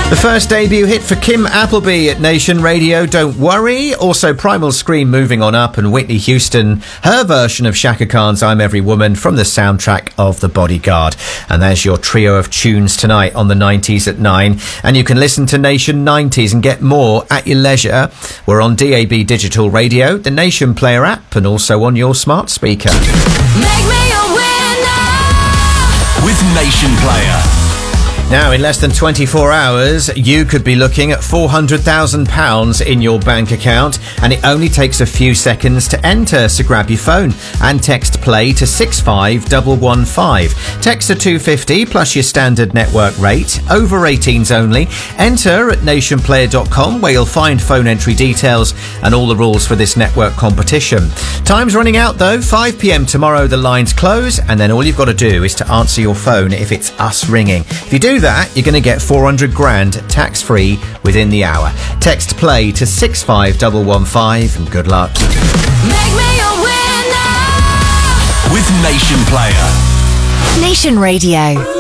The first debut hit for Kim Appleby at Nation Radio, Don't Worry. Also Primal Scream, Moving On Up, and Whitney Houston, her version of Shaka Khan's I'm Every Woman from the soundtrack of The Bodyguard. And there's your trio of tunes tonight on the 90s at 9. And you can listen to Nation 90s and get more at your leisure. We're on DAB Digital Radio, the Nation Player app, and also on your smart speaker. Make me a winner with Nation Player. Now, in less than 24 hours, you could be looking at £400,000 in your bank account, and it only takes a few seconds to enter, so grab your phone and text play to 65115. Text to 250 plus your standard network rate, over 18s only. Enter at nationplayer.com, where you'll find phone entry details and all the rules for this network competition. Time's running out though, 5pm tomorrow the lines close, and then all you've got to do is to answer your phone if it's us ringing. If you do that, you're going to get 400 grand tax-free within the hour. Text play to 65115 and good luck. Make me a winner with Nation Player. Nation Radio.